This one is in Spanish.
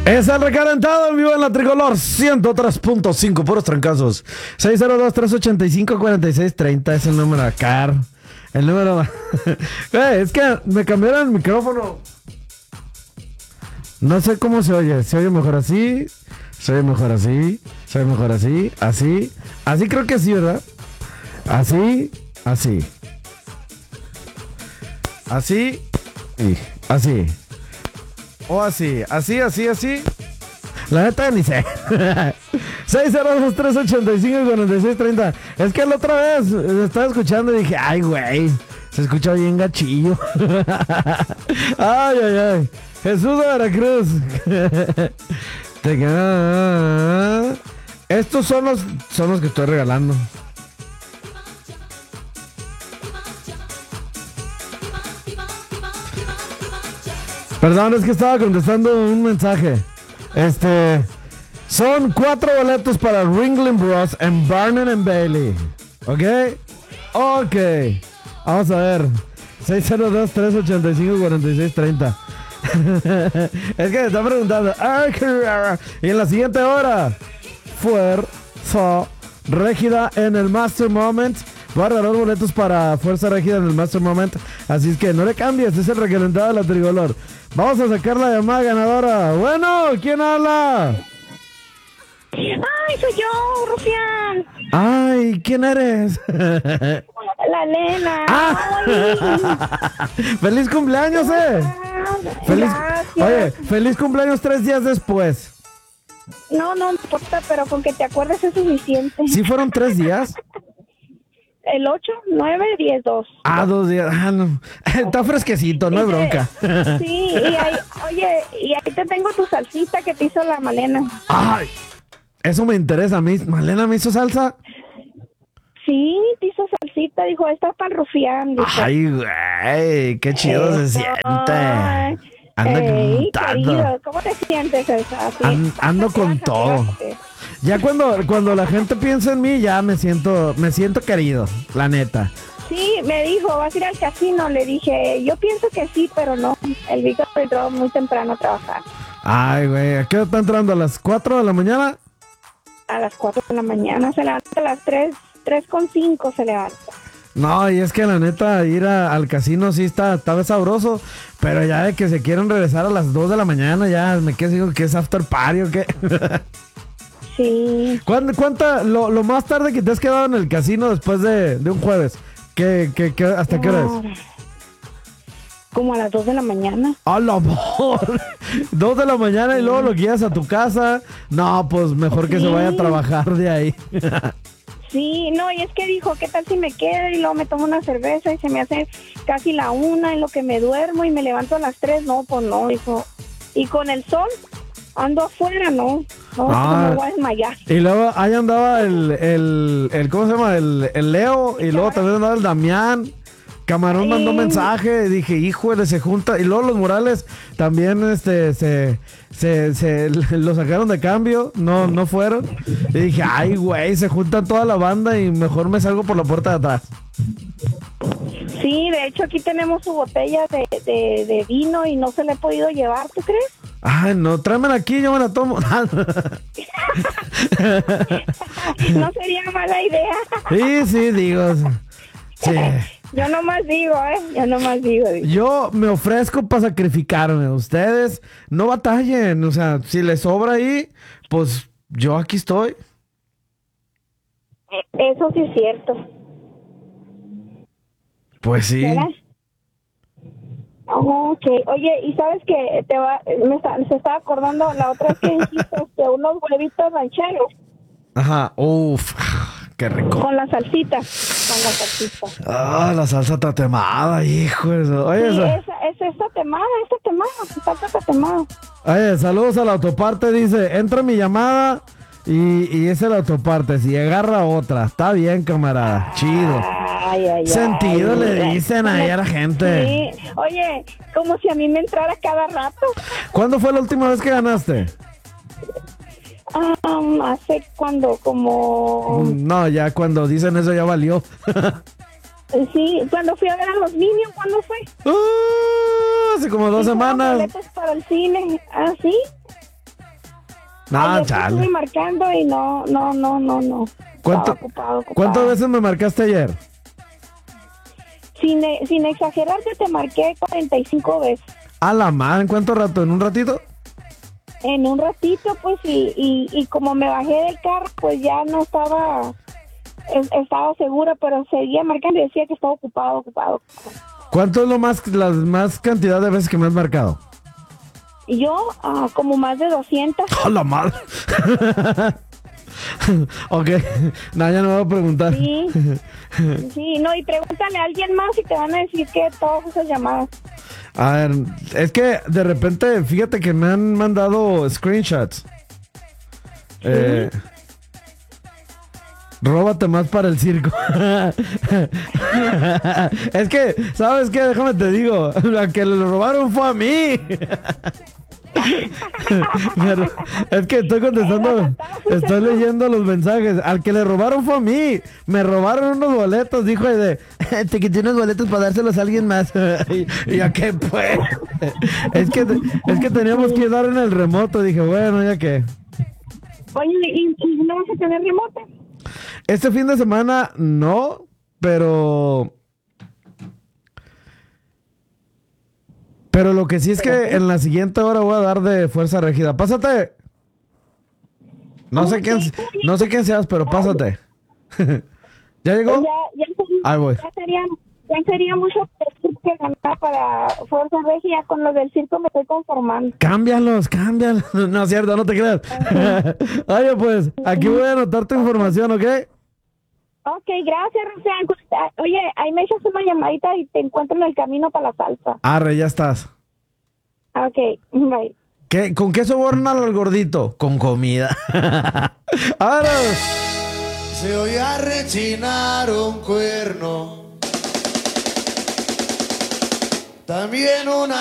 Es el recalentado en vivo en la Tricolor 103.5, puros trancazos. 602-385-4630 es el número acá. El número... es que me cambiaron el micrófono. No sé cómo se oye. ¿Se oye mejor así? ¿Se oye mejor así? ¿Se oye mejor así? ¿Así? Así creo que sí, ¿verdad? Así, así. Así y así. O así, así. La neta ni sé. 602-385-4630. Es que la otra vez estaba escuchando y dije, ay, güey, se escucha bien gachillo. Ay. Jesús de Veracruz. Estos son los que estoy regalando. Perdón, es que estaba contestando un mensaje. Son 4 boletos para Ringling Bros. En Barnum & Bailey. ¿Ok? Ok. Vamos a ver. 602-385-4630. Es que me está preguntando. Y en la siguiente hora, Fuerza Régida en el Master Moment. Voy a regalar boletos para Fuerza Régida en el Master Moment. Así es que no le cambies, es el recalentado de la Tricolor. Vamos a sacar la llamada ganadora. Bueno, ¿quién habla? ¡Ay, soy yo, Rufián! Ay, ¿quién eres? La nena. ¡Feliz cumpleaños, Oye, feliz cumpleaños 3 días después. No importa, pero con que te acuerdes es suficiente. ¿Sí fueron 3 días? El 8, 9, 10, 2. 2 días. No. Está fresquecito, no hay bronca. Sí, y ahí te tengo tu salsita que te hizo la Malena. Ay, eso me interesa a mí. ¿Malena me hizo salsa? Sí, te hizo salsita, dijo, esta es para el Rufián. Dijo. Ay, güey, qué chido se siente. Anda querido, ¿cómo te sientes, Elsa? Ando con todo. Ya cuando la gente piensa en mí, ya me siento querido, la neta. Sí, me dijo, ¿vas a ir al casino? Le dije, yo pienso que sí, pero no. El Víctor entró muy temprano a trabajar. Ay, güey, ¿a qué hora está entrando? ¿A las 4 de la mañana? A las 4 de la mañana, se levanta a las 3:05 se levanta. No, y es que la neta, ir al casino sí está sabroso, pero ya de que se quieren regresar a las 2 de la mañana, ya me quedo digo que es after party o qué. Sí. Lo más tarde que te has quedado en el casino después de un jueves? ¿Hasta qué hora es? Como a las 2 de la mañana. ¡A la amor! 2 de la mañana y luego lo guías a tu casa. No, pues mejor que se vaya a trabajar de ahí. Sí, no, y es que dijo, ¿qué tal si me quedo? Y luego me tomo una cerveza y se me hace casi la 1 en lo que me duermo y me levanto a las 3. No, pues no, dijo. Y con el sol ando afuera, no. No, me voy a desmayar. Y luego ahí andaba el ¿cómo se llama? El Leo, y luego también andaba el Damián. Camarón mandó mensaje, dije, híjole, se junta. Y luego los Morales también se lo sacaron de cambio, no fueron. Y dije, ay, güey, se juntan toda la banda y mejor me salgo por la puerta de atrás. Sí, de hecho aquí tenemos su botella de vino y no se la he podido llevar, ¿tú crees? Ay, no, tráemela aquí, yo me la tomo. No sería mala idea. Sí, digo. Sí. Yo nomás digo. Yo me ofrezco para sacrificarme. Ustedes no batallen. O sea, si les sobra ahí, pues yo aquí estoy. Eso sí es cierto. Pues sí. ¿Verdad? Ok, oye, ¿y sabes qué? Se estaba acordando la otra vez que dijiste unos huevitos rancheros. Ajá, uff, qué rico. Con la salsita. La salsa tatemada, hijo de eso. Oye, sí, esta temada, salsa tatemada. Oye, saludos a la autoparte, dice, entra mi llamada y es el autoparte, si agarra otra, está bien, camarada, chido. Sentido le dicen ahí a la gente. Sí, oye, como si a mí me entrara cada rato. ¿Cuándo fue la última vez que ganaste? Hace como... No, ya cuando dicen eso ya valió. Sí, cuando fui a ver a los Minions, ¿cuándo fue? Hace como 2 semanas. Boletos para el cine, ¿ah, sí? No, Ayer chale. estuve marcando y no. ¿Cuánto- Estaba ocupado. ¿Cuántas veces me marcaste ayer? Sin exagerarte, te marqué 45 veces. A la madre, ¿en cuánto rato? ¿En un ratito? En un ratito, pues, y como me bajé del carro, pues ya no estaba segura, pero seguía marcando y decía que estaba ocupado. ¿Cuánto es las más cantidad de veces que me has marcado? Y yo, como más de 200. ¡A la madre! Ok, no, ya no me voy a preguntar. Sí, sí, no, y pregúntale a alguien más y te van a decir que todas esas llamadas. A ver, es que de repente, fíjate que me han mandado screenshots. Róbate más para el circo. Es que, ¿sabes qué? Déjame te digo, la que le robaron fue a mí. Pero es que estoy contestando, estoy leyendo los mensajes. Al que le robaron fue a mí. Me robaron unos boletos, dijo de te quité unos boletos para dárselos a alguien más. Y ya que pues. Es que teníamos que dar en el remoto. Dije, bueno, ya que. Oye, ¿y no vas a tener remoto? Este fin de semana no, pero lo que sí es que en la siguiente hora voy a dar de fuerza rígida. Pásate. No sé quién seas, pero pásate. ¿Ya llegó? Ahí voy. Ya sería mucho que ganar para Fuerza Regia. Con lo del circo me estoy conformando. Cámbialos. No es cierto, no te creas. Oye, pues, aquí voy a anotar tu información, ¿ok? Ok, gracias, Rosén. Oye, ahí me echas una llamadita y te encuentro en el camino para la salsa. Arre, ya estás. Ok, bye. ¿Con qué sobornan al gordito? Con comida. Ahora. Se oía rechinar un cuerno, también una